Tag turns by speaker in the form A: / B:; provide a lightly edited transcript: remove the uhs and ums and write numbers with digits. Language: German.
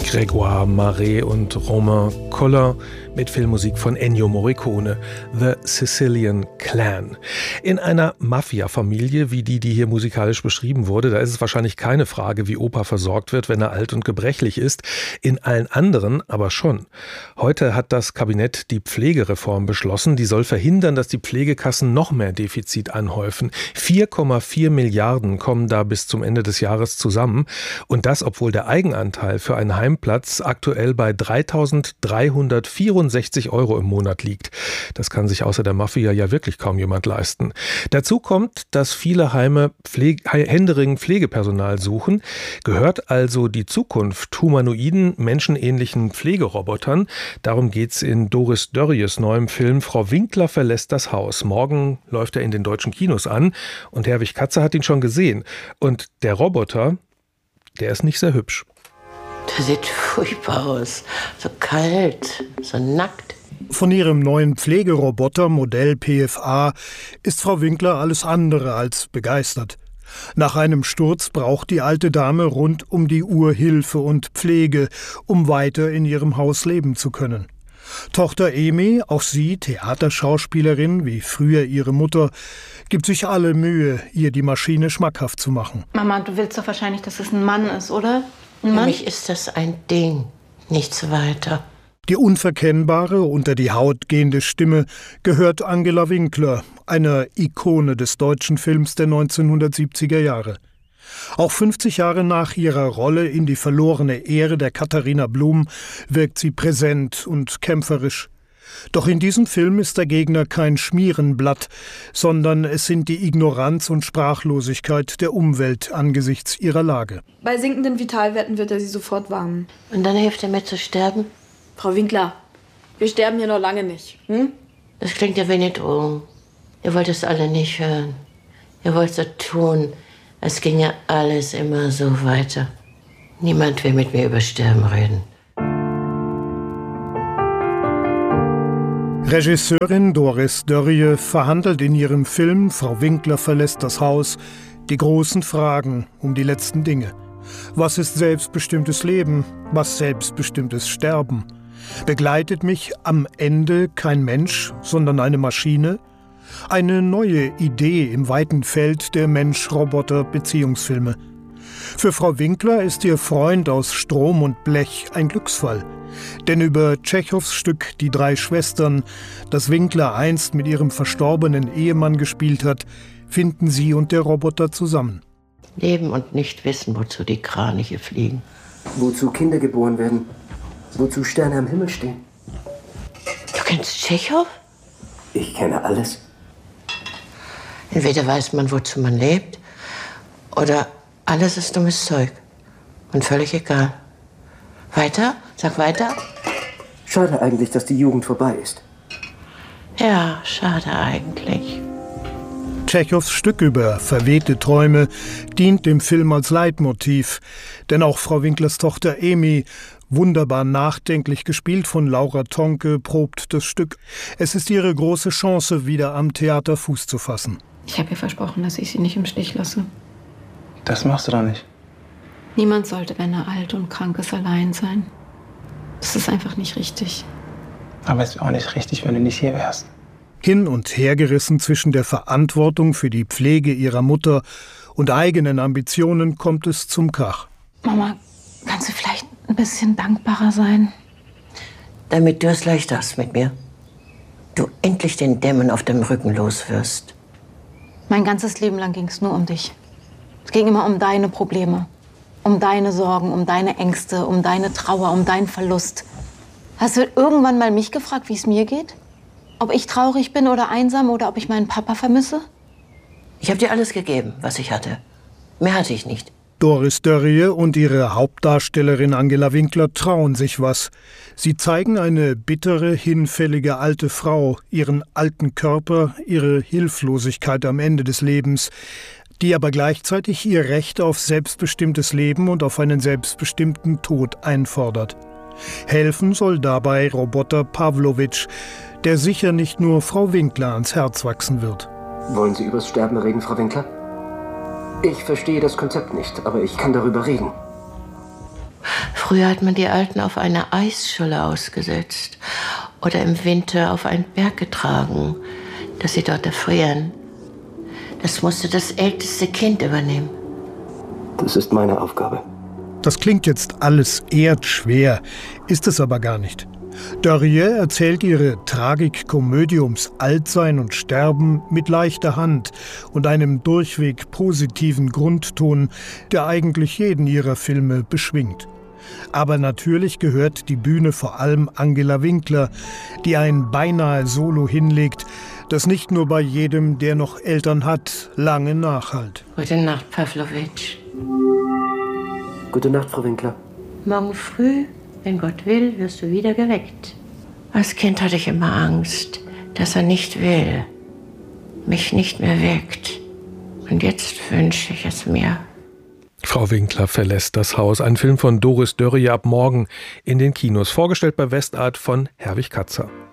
A: Grégoire Marais und Romain Collin mit Filmmusik von Ennio Morricone, The Sicilian Clan. In einer Mafia-Familie, wie die hier musikalisch beschrieben wurde, da ist es wahrscheinlich keine Frage, wie Opa versorgt wird, wenn er alt und gebrechlich ist. In allen anderen aber schon. Heute hat das Kabinett die Pflegereform beschlossen. Die soll verhindern, dass die Pflegekassen noch mehr Defizit anhäufen. 4,4 Milliarden kommen da bis zum Ende des Jahres zusammen. Und das, obwohl der Eigenanteil für einen Heimplatz aktuell bei 3.364 € im Monat liegt. Das kann sich außer der Mafia ja wirklich kaum jemand leisten. Dazu kommt, dass viele Heime händeringend Pflegepersonal suchen. Gehört also die Zukunft humanoiden, menschenähnlichen Pflegerobotern? Darum geht's in Doris Dörries neuem Film Frau Winkler verlässt das Haus. Morgen läuft er in den deutschen Kinos an und Herwig Katze hat ihn schon gesehen. Und der Roboter, der ist nicht sehr hübsch.
B: Der sieht furchtbar aus. So kalt, so nackt.
C: Von ihrem neuen Pflegeroboter Modell PFA ist Frau Winkler alles andere als begeistert. Nach einem Sturz braucht die alte Dame rund um die Uhr Hilfe und Pflege, um weiter in ihrem Haus leben zu können. Tochter Emi, auch sie Theaterschauspielerin wie früher ihre Mutter, gibt sich alle Mühe, ihr die Maschine schmackhaft zu machen.
D: Mama, du willst doch wahrscheinlich, dass es ein Mann ist, oder?
B: Für mich ist das ein Ding, nichts weiter.
C: Die unverkennbare, unter die Haut gehende Stimme gehört Angela Winkler, einer Ikone des deutschen Films der 1970er Jahre. Auch 50 Jahre nach ihrer Rolle in Die verlorene Ehre der Katharina Blum wirkt sie präsent und kämpferisch. Doch in diesem Film ist der Gegner kein Schmierenblatt, sondern es sind die Ignoranz und Sprachlosigkeit der Umwelt angesichts ihrer Lage.
E: Bei sinkenden Vitalwerten wird er sie sofort warnen.
B: Und dann hilft er mir zu sterben?
E: Frau Winkler, wir sterben hier noch lange nicht.
B: Das klingt ja wie eine Drohung. Ihr wollt es alle nicht hören. Ihr wollt so tun, als ginge alles immer so weiter. Niemand will mit mir über Sterben reden.
C: Regisseurin Doris Dörrie verhandelt in ihrem Film Frau Winkler verlässt das Haus die großen Fragen um die letzten Dinge. Was ist selbstbestimmtes Leben? Was selbstbestimmtes Sterben? Begleitet mich am Ende kein Mensch, sondern eine Maschine? Eine neue Idee im weiten Feld der Mensch-Roboter-Beziehungsfilme. Für Frau Winkler ist ihr Freund aus Strom und Blech ein Glücksfall. Denn über Tschechows Stück Die drei Schwestern, das Winkler einst mit ihrem verstorbenen Ehemann gespielt hat, finden sie und der Roboter zusammen.
B: Leben und nicht wissen, wozu die Kraniche fliegen.
F: Wozu Kinder geboren werden. Wozu Sterne am Himmel stehen.
B: Du kennst Tschechow?
F: Ich kenne alles.
B: Entweder weiß man, wozu man lebt, oder alles ist dummes Zeug. Und völlig egal. Weiter? Sag weiter.
F: Schade eigentlich, dass die Jugend vorbei ist.
B: Ja, schade eigentlich.
C: Tschechows Stück über verwehte Träume dient dem Film als Leitmotiv. Denn auch Frau Winklers Tochter Emi, wunderbar nachdenklich gespielt von Laura Tonke, probt das Stück. Es ist ihre große Chance, wieder am Theater Fuß zu fassen.
D: Ich habe ihr versprochen, dass ich sie nicht im Stich lasse.
G: Das machst du doch nicht.
D: Niemand sollte, wenn er alt und krank ist, allein sein. Das ist einfach nicht richtig.
G: Aber es wäre auch nicht richtig, wenn du nicht hier wärst.
C: Hin und her gerissen zwischen der Verantwortung für die Pflege ihrer Mutter und eigenen Ambitionen kommt es zum Krach.
D: Mama, kannst du vielleicht ein bisschen dankbarer sein?
B: Damit du es leicht hast mit mir. Du endlich den Dämon auf dem Rücken los wirst.
D: Mein ganzes Leben lang ging es nur um dich. Es ging immer um deine Probleme. Um deine Sorgen, um deine Ängste, um deine Trauer, um deinen Verlust. Hast du irgendwann mal mich gefragt, wie es mir geht? Ob ich traurig bin oder einsam oder ob ich meinen Papa vermisse?
B: Ich habe dir alles gegeben, was ich hatte. Mehr hatte ich nicht.
C: Doris Dörrie und ihre Hauptdarstellerin Angela Winkler trauen sich was. Sie zeigen eine bittere, hinfällige alte Frau, ihren alten Körper, ihre Hilflosigkeit am Ende des Lebens, die aber gleichzeitig ihr Recht auf selbstbestimmtes Leben und auf einen selbstbestimmten Tod einfordert. Helfen soll dabei Roboter Pawlowitsch, der sicher nicht nur Frau Winkler ans Herz wachsen wird.
F: Wollen Sie übers Sterben reden, Frau Winkler? Ich verstehe das Konzept nicht, aber ich kann darüber reden.
B: Früher hat man die Alten auf eine Eisscholle ausgesetzt oder im Winter auf einen Berg getragen, dass sie dort erfrieren. Das musste das älteste Kind übernehmen.
F: Das ist meine Aufgabe.
C: Das klingt jetzt alles erdschwer, ist es aber gar nicht. Dörrie erzählt ihre Tragikkomödie ums Altsein und Sterben mit leichter Hand und einem durchweg positiven Grundton, der eigentlich jeden ihrer Filme beschwingt. Aber natürlich gehört die Bühne vor allem Angela Winkler, die ein beinahe Solo hinlegt, das nicht nur bei jedem, der noch Eltern hat, lange nachhallt.
B: Gute Nacht, Pawlowitsch.
F: Gute Nacht, Frau Winkler.
B: Morgen früh, wenn Gott will, wirst du wieder geweckt. Als Kind hatte ich immer Angst, dass er nicht will, mich nicht mehr weckt. Und jetzt wünsche ich es mir.
A: Frau Winkler verlässt das Haus. Ein Film von Doris Dörrie ab morgen in den Kinos. Vorgestellt bei Westart von Herwig Katzer.